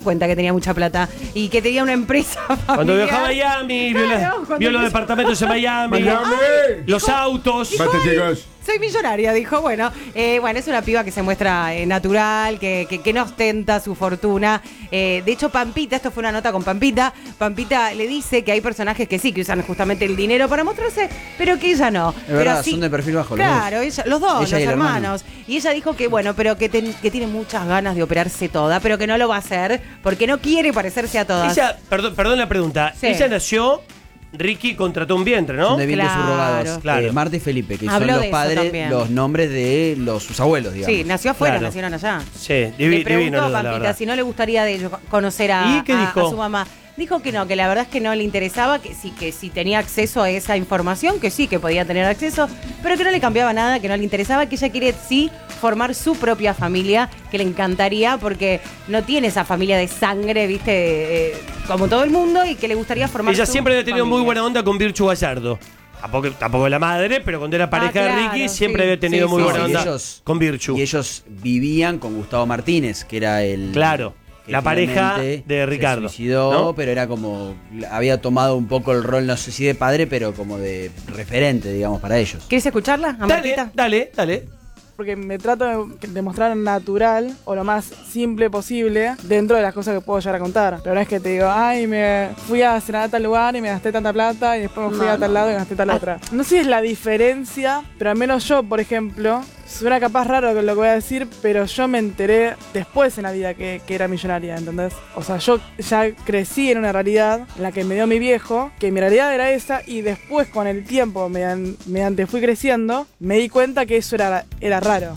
cuenta que tenía mucha plata y que tenía una empresa familiar. Cuando viajó a Miami, vio los departamentos en Miami, los autos. Dijo, soy millonaria, dijo. Bueno, es una piba que se muestra natural, que no ostenta su fortuna. De hecho, Pampita, esto fue una nota con Pampita. Pampita le dice que hay personajes que sí, que usan justamente el dinero para mostrarse, pero que ella no. Es verdad, pero sí, son de perfil bajo. Claro, los dos, ella los y el hermanos. Y ella dijo que, bueno, pero que tiene muchas ganas de operarse toda, pero que no lo va a hacer porque no quiere parecerse a todas. Ella, perdón la pregunta. Sí. Ella nació, Ricky contrató un vientre, ¿no? Son de vientres Claro. subrogados. Claro. Marta y Felipe, que Habló son de los eso padres, también. los nombres de sus abuelos, digamos. Sí, nació afuera, Claro. nacieron allá. Sí, Le divino, preguntó a la Pampita verdad. si no le gustaría de ellos conocer a, ¿Y qué dijo? a su mamá. Dijo que no, que la verdad es que no le interesaba, que si tenía acceso a esa información, que sí, que podía tener acceso, pero que no le cambiaba nada, que no le interesaba, que ella quiere sí formar su propia familia, que le encantaría porque no tiene esa familia de sangre, viste, como todo el mundo, y que le gustaría formar Ella su siempre había tenido muy familia. buena onda con Virchu Gallardo. Tampoco la madre, pero cuando era pareja claro, de Ricky, siempre sí, había tenido sí, muy sí, buena sí. onda con Virchu. Y ellos vivían con Gustavo Martínez, que era el... Claro, que la pareja finalmente de Ricardo. Se suicidó, ¿no? pero era como... Había tomado un poco el rol, no sé si de padre, pero como de referente, digamos, para ellos. ¿Quieres escucharla, a Martita? Dale. Porque me trato de mostrar natural o lo más simple posible dentro de las cosas que puedo llegar a contar. Pero no es que te digo, ay, me fui a cenar a tal lugar y me gasté tanta plata y después me fui a tal lado y gasté tal otra. No sé si es la diferencia, pero al menos yo, por ejemplo, suena capaz raro lo que voy a decir, pero yo me enteré después en la vida que era millonaria, ¿entendés? O sea, yo ya crecí en una realidad en la que me dio mi viejo, que mi realidad era esa, y después con el tiempo, mediante fui creciendo, me di cuenta que eso era raro.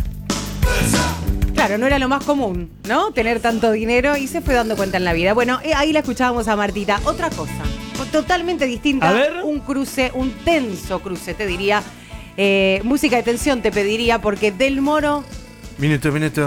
Claro, no era lo más común, ¿no? Tener tanto dinero, y se fue dando cuenta en la vida. Bueno, ahí la escuchábamos a Martita. Otra cosa, totalmente distinta. A ver. Un cruce, un tenso cruce, te diría. Música de tensión te pediría, porque Del Moro... Minuto.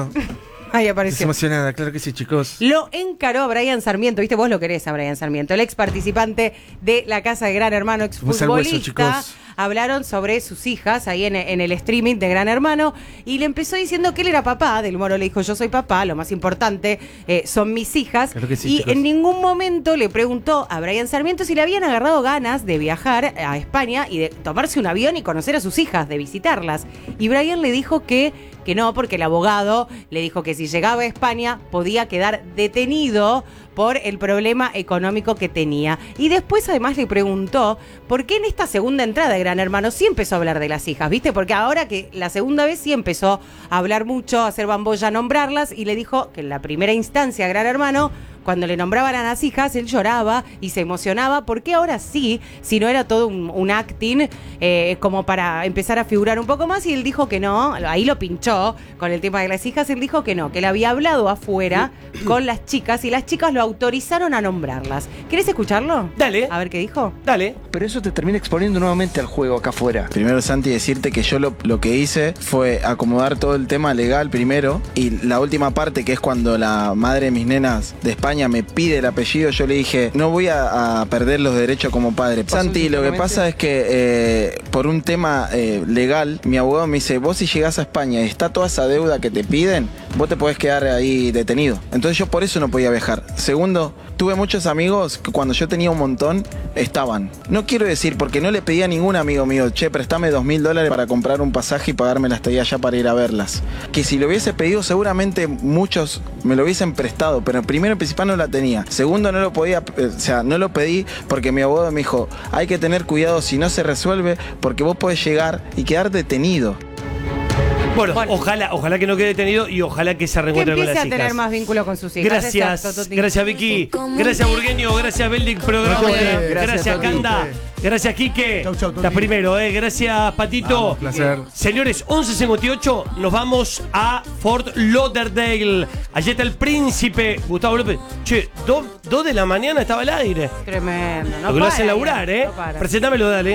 Ahí Estás apareció. emocionada, claro que sí, chicos. Lo encaró a Brian Sarmiento, viste, vos lo querés a Brian Sarmiento, el ex participante de La Casa de Gran Hermano, ex Vamos al hueso, futbolista. chicos. Hablaron sobre sus hijas ahí en el streaming de Gran Hermano, y le empezó diciendo que él era papá. Del Moro le dijo, yo soy papá, lo más importante son mis hijas. Claro que sí, y chicos. en ningún momento le preguntó a Brian Sarmiento si le habían agarrado ganas de viajar a España y de tomarse un avión y conocer a sus hijas, de visitarlas. Y Brian le dijo que no, porque el abogado le dijo que si llegaba a España podía quedar detenido por el problema económico que tenía. Y después además le preguntó por qué en esta segunda entrada de Gran Hermano sí empezó a hablar de las hijas, ¿viste? Porque ahora que la segunda vez sí empezó a hablar mucho, a hacer bambolla, a nombrarlas, y le dijo que en la primera instancia Gran Hermano, cuando le nombraban a las hijas, él lloraba y se emocionaba, porque ahora sí, si no era todo un acting como para empezar a figurar un poco más, y él dijo que no, ahí lo pinchó con el tema de las hijas, él dijo que no, que él había hablado afuera con las chicas y las chicas lo autorizaron a nombrarlas. ¿Querés escucharlo? Dale. A ver qué dijo. Dale. Pero eso te termina exponiendo nuevamente al juego acá afuera. Primero, Santi, decirte que yo lo que hice fue acomodar todo el tema legal primero, y la última parte, que es cuando la madre de mis nenas de España me pide el apellido, yo le dije, no voy a perder los derechos como padre. Santi, lo que pasa es que por un tema legal, mi abogado me dice, vos si llegás a España y está toda esa deuda que te piden, vos te podés quedar ahí detenido. Entonces yo por eso no podía viajar. Segundo, tuve muchos amigos que cuando yo tenía un montón, estaban. No quiero decir, porque no le pedí a ningún amigo mío, che, préstame $2.000 para comprar un pasaje y pagarme la estadía allá para ir a verlas. Que si lo hubiese pedido, seguramente muchos me lo hubiesen prestado, pero primero en principal no la tenía. Segundo, no lo podía, no lo pedí porque mi abogado me dijo, hay que tener cuidado si no se resuelve, porque vos podés llegar y quedar detenido. Bueno, ojalá que no quede detenido y ojalá que se Que reencuentre con empiece las a hijas. tener más vínculo con sus hijas. Gracias, Exacto, Toti. gracias Vicky, gracias Burgueño, gracias Beldic Programa, gracias Toti. Canda, gracias Quique, Chau, Toti. estás primero, gracias Patito. Vamos, placer. Señores, 11:58, nos vamos a Fort Lauderdale. Allí está el príncipe Gustavo López. Che, 2 de la mañana estaba al aire. Tremendo. No Lo que lo hacen para, laburar, no para. Presentámelo, dale.